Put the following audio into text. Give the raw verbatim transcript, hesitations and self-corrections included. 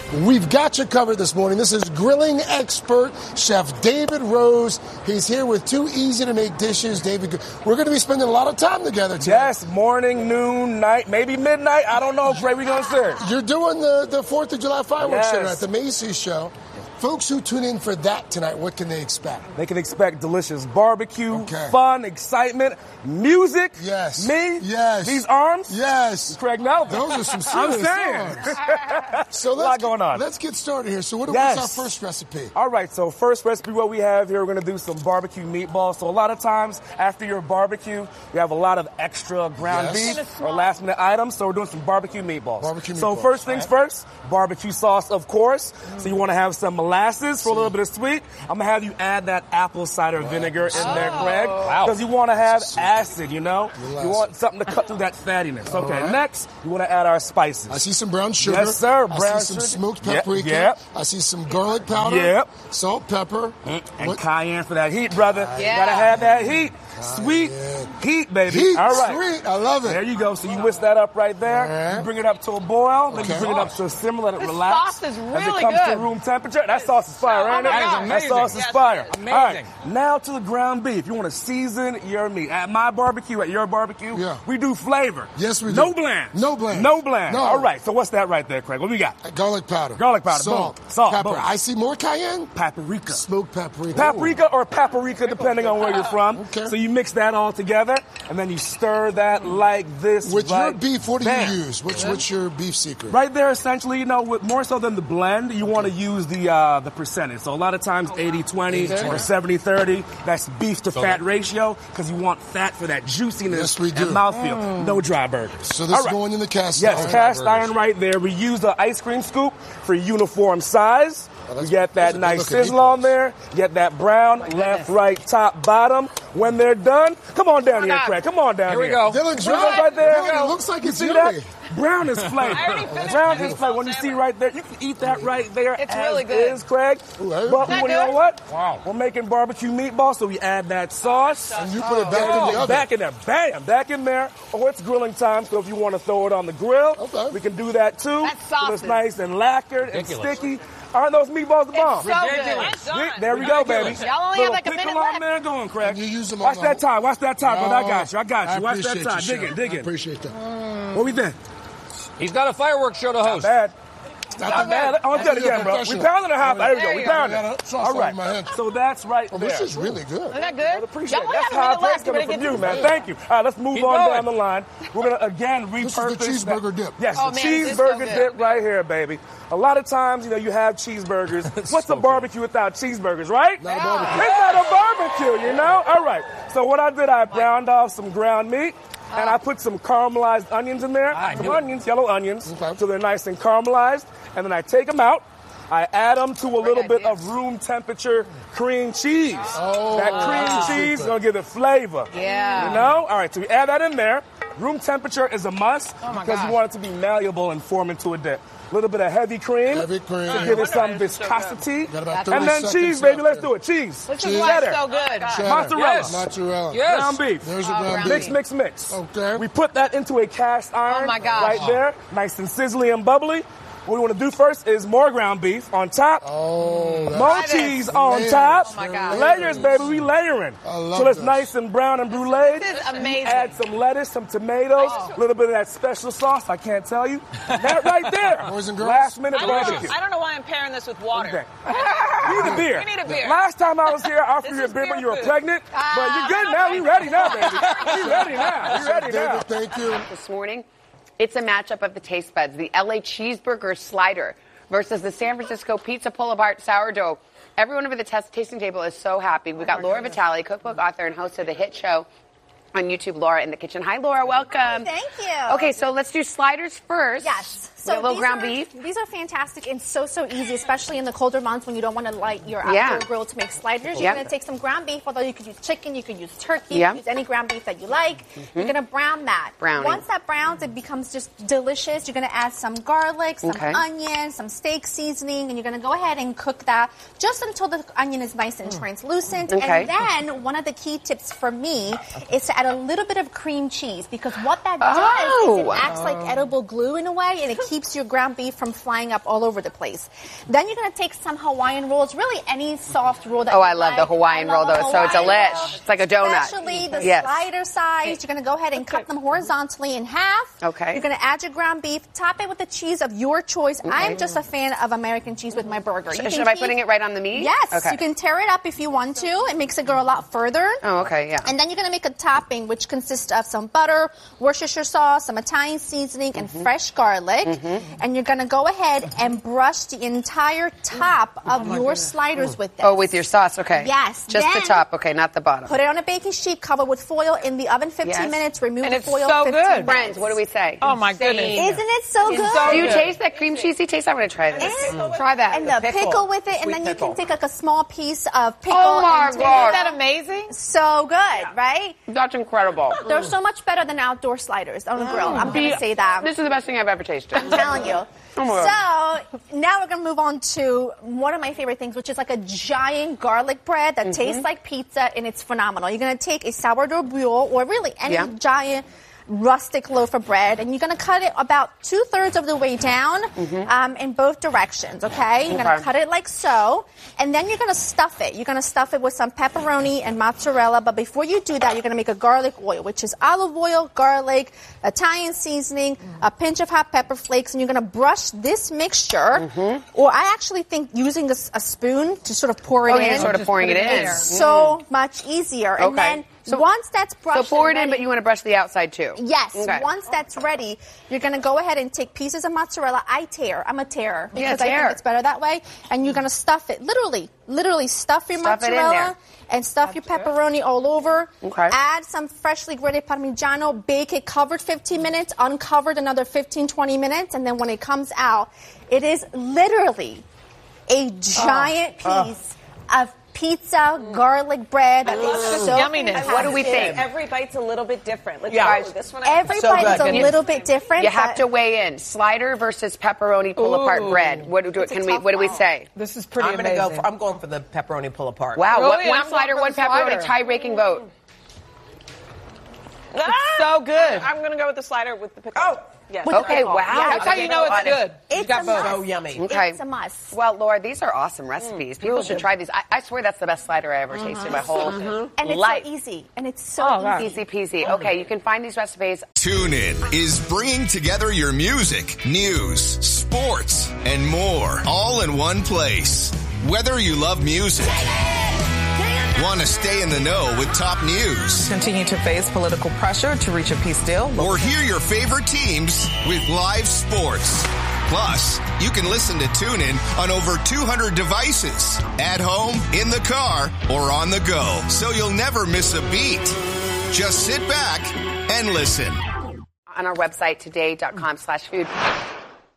We've got you covered this morning. This is grilling expert Chef David Rose. He's here with two easy-to-make dishes. David, we're going to be spending a lot of time together today. Yes, morning, noon, night, maybe midnight. I don't know, Trey. We're going to serve. You're doing the, the fourth of July fireworks Yes. dinner at the Macy's show. Folks who tune in for that tonight, what can they expect? They can expect delicious barbecue, Okay. fun, excitement, music. Yes. Me. Yes. These arms. Yes. Craig Melvin. Those are some I'm serious saying. songs. So A let's lot get, going on. Let's get started here. So what, Yes. what's our first recipe? All right, so first recipe, what we have here, we're going to do some barbecue meatballs. So a lot of times after your barbecue, you have a lot of extra ground Yes. beef or last minute items. So we're doing some barbecue meatballs. Barbecue So meatballs. first things first, barbecue sauce, of course. So you want to have some molasses for a little bit of sweet. I'm going to have you add that apple cider vinegar in there, Greg. Wow. Because you want to have Super. acid, you know? Little You want acid. something to cut through that fattiness. All Okay, right. next, you want to add our spices. I see some brown sugar. Yes, sir. I Brown see some sugar. smoked Yep, paprika. yep. I see some garlic powder. Yep. Salt, pepper. And What- cayenne for that heat, brother. Yeah. Gotta have that heat. Sweet Cayenne. heat, baby. Heat, All right. sweet. I love it. There you go. So you whisk that up right there. All right. You bring it up to a boil. Then Okay. you bring it up to a simmer. Let it This relax. sauce is As it really comes to good. room temperature. That sauce is fire, Oh ain't my it? God. That is That amazing. sauce is Yes, fire. amazing. All right. Now to the ground beef. You want to season your meat. At my barbecue, at your barbecue, Yeah. we do flavor. Yes, we do. No bland. No bland. No bland. No. All right. So what's that right there, Craig? What we got? Garlic powder. Garlic powder. Salt. Boom. Salt. Pepper. Boom. I see more cayenne. Paprika. Smoked paprika. Paprika or paprika, depending on where you're from. Okay. So you mix that all together, and then you stir that like this. With your right beef, what do bam. you use? What's, what's your beef secret? Right there, essentially, you know, with more so than the blend, you want to use the uh, the percentage. So a lot of times eighty twenty or seventy thirty, that's beef to fat ratio, because you want fat for that juiciness Yes, we do. and mouthfeel. No dry burgers. So this All is right. going in the cast Yes, iron. cast iron right there. We use the ice cream scoop for uniform size. Oh, We that's- get those that are good nice looking sizzle on meatballs. there. Get that brown, left, right, top, bottom. When they're done, come on down here, God. Craig. Come on down Here we here. go. Dylan's See right. right there? Dylan, it looks like You it's see yummy. that? Brown is flavor. I already finished Brown my is flavor. When you see right there, you can eat that right there. It's as really good. is, Craig. Ooh, hey. But Is that you know good? what? Wow. We're making barbecue meatballs, so we add that sauce. And you put it back Oh, in the oven. back in there. Bam, back in there. Or it's grilling time, so if you want to throw it on the grill, Okay. we can do that too. That sauce So it's is nice and lacquered ridiculous. and sticky. Aren't those meatballs the bomb? It's so good. Ridiculous. Done. There we go, baby. Y'all only Little have like a pickle minute on left. there going, Craig. And you use them on Watch the that whole- time. Watch that time, brother. I got you. I got you. I Watch that appreciate time. you, Dig Chef. it, dig I it. appreciate that. What we think? He's got a fireworks show to host. Bad. Not Not bad. I'm gonna tell it again, bro. We pounding a half. There we go. We you go. pounded. I got sauce All all right. in my hand. So that's right Oh, there. this is really good. Isn't that I good? appreciate Y'all it. only That's have a high minute praise left. You coming better from get you, to man. the Thank you. All right, let's move Keep on going. down the line. We're gonna again is the repurpose cheeseburger that- dip. Yes, Oh, the man, this is so cheeseburger good. dip right here, baby. A lot of times, you know, you have cheeseburgers. What's a barbecue without cheeseburgers, right? Not a barbecue. It's not a barbecue, you know? All right. So what I did, I browned off some ground meat. And I put some caramelized onions in there. I Some knew it. onions, yellow onions, Okay. so they're nice and caramelized. And then I take them out. I add them to a little bit idea. of room temperature cream cheese. Oh, that that's cream a cheese is secret. gonna give it flavor. Yeah. You know? All right, so we add that in there. Room temperature is a must Oh my because gosh. you want it to be malleable and form into a dip. A little bit of heavy cream. Heavy cream. To give it some It's so good. viscosity. Got about And thirty then seconds cheese, baby. left Let's do it. Cheese. This Cheese. is why it's Cheddar. so good. Cheddar. Mozzarella. Yes. Mozzarella. Yes. Ground beef. There's your Oh, ground ground beef. Mix, mix, mix. Okay. We put that into a cast iron Oh, my gosh. right there, nice and sizzly and bubbly. What we want to do first is more ground beef on top. Oh, that's More Try this. cheese on Layers. top. Oh, my God. Layers, baby. We layering. I love Till it's this. nice and brown and brulee. This is amazing. Add some lettuce, some tomatoes, Oh. a little bit of that special sauce. I can't tell you. That right there. Boys and girls. Last minute I don't, barbecue. know, I don't know why I'm pairing this with water. Okay. You need a beer. We need a beer. Last time I was here, I offered This you a is beer, but beer you were food. pregnant. Ah, but you're good now. We ready now, baby. We ready now. We ready now. David, thank you. This morning, it's a matchup of the taste buds. The L A cheeseburger slider versus the San Francisco pizza pull apart sourdough. Everyone over the test tasting table is so happy. We got Laura Vitale, cookbook author and host of the hit show on YouTube, Laura in the Kitchen. Hi, Laura. Welcome. Thank you. Okay, so let's do sliders first. Yes. So a little these ground are, beef. These are fantastic and so, so easy, especially in the colder months when you don't want to light your outdoor Yeah. grill to make sliders. You're Yep. going to take some ground beef, although you could use chicken, you could use turkey, Yep. you could use any ground beef that you like. You're going to brown that. Browning. Once that browns, it becomes just delicious. You're going to add some garlic, some Okay. onion, some steak seasoning, and you're going to go ahead and cook that just until the onion is nice and translucent. Okay. And then one of the key tips for me is to add a little bit of cream cheese because what that does Oh. is it acts like edible glue in a way, and it keeps your ground beef from flying up all over the place. Then you're going to take some Hawaiian rolls, really any soft roll that Oh, you I love like. the Hawaiian I roll, love a though. So it's a Hawaiian lish. roll. It's like a donut. Especially the Yes. slider size. You're going to go ahead and cut them horizontally in half. Okay. You're going to add your ground beef, top it with the cheese of your choice. I'm just a fan of American cheese with my burger. You Should can I keep- putting it right on the meat? Yes. Okay. You can tear it up if you want to. It makes it go a lot further. Oh, okay, yeah. And then you're going to make a topping, which consists of some butter, Worcestershire sauce, some Italian seasoning, and Mm-hmm. fresh garlic. And you're going to go ahead and brush the entire top of your sliders with this. Oh, with your sauce, okay. Yes. Just the Then- top, okay, not the bottom. Put it on a baking sheet, cover with foil in the oven fifteen Yes. minutes, remove And the it's foil so fifteen good. minutes. Friends, what do we say? Oh, my goodness. Isn't it so good? so Do you good. taste that cream cheesy taste? I'm going to try this. And- Try that. And the pickle, pickle. with it, and Sweet then pickle. you can take like a small piece of pickle. Oh, my and take God. it. Isn't that amazing? So good, right? That's incredible. They're so much better than outdoor sliders on a grill. I'm going to say that. This is the best thing I've ever tasted. I'm telling you. Oh my God. So now we're going to move on to one of my favorite things, which is like a giant garlic bread that tastes like pizza, and it's phenomenal. You're going to take a sourdough bulle, or really any Yeah. giant rustic loaf of bread, and you're going to cut it about two-thirds of the way down um, in both directions, okay? You're going Okay. to cut it like so, and then you're going to stuff it. You're going to stuff it with some pepperoni and mozzarella, but before you do that, you're going to make a garlic oil, which is olive oil, garlic, Italian seasoning, a pinch of hot pepper flakes, and you're going to brush this mixture, or I actually think using a, s- a spoon to sort of pour it Oh, in. you're sort of pouring it in. So much easier. And Okay. then So- once that's So brushed pour it and in, ready- but you want to brush the outside too. Yes. Okay. Once that's ready, you're going to go ahead and take pieces of mozzarella. I tear. I'm a tearer Yeah, because I tear. think it's better that way. And you're going to stuff it. Literally, literally stuff your Stuff it in mozzarella there. and stuff your pepperoni all over. Okay. Add some freshly grated Parmigiano. Bake it covered fifteen minutes, uncovered another fifteen, twenty minutes. And then when it comes out, it is literally a giant Oh. piece of pizza garlic bread that is so yumminess. fantastic. What do we think? Every bite's a little bit different. Look, Yeah. guys, this one. I Every So bite is good. a little bit different. You have but to weigh in slider versus pepperoni pull apart Ooh. bread. What do It's a can we? tough What do we one. say? This is pretty I'm gonna amazing. go. For, I'm going for the pepperoni pull apart. Wow, Really? what, one I'm slider, going one for the pepperoni, slider. tie breaking vote. Ah! so good. I'm going to go with the slider with the pickle. Oh. Yes. Okay, wow. That's how you know it's good. It's You got a both. must. So yummy. Okay. It's a must. Well, Laura, these are awesome recipes. People should try these. I, I swear that's the best slider I ever tasted in my whole And it's life. so easy. And it's so Oh, wow. easy. Easy peasy. Okay, you can find these recipes. TuneIn is bringing together your music, news, sports, and more all in one place. Whether you love music, want to stay in the know with top news, Continue to face political pressure to reach a peace deal. or hear your favorite teams with live sports. Plus, you can listen to TuneIn on over two hundred devices, at home, in the car, or on the go, so you'll never miss a beat. Just sit back and listen. On our website, today dot com slash food.